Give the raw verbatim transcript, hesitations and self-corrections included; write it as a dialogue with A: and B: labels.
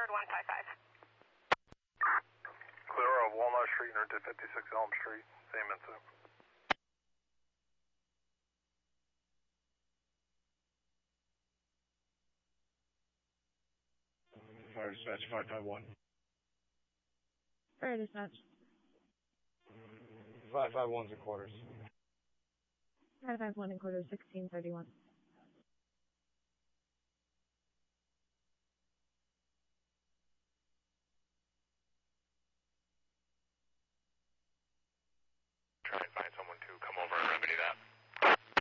A: one five five.
B: Clear of Walnut Street near fifty-six Elm Street, same incident.
C: Fire dispatch five five one.
D: Fire dispatch.
C: five five one's in quarters.
D: five five one in quarters, sixteen thirty-one.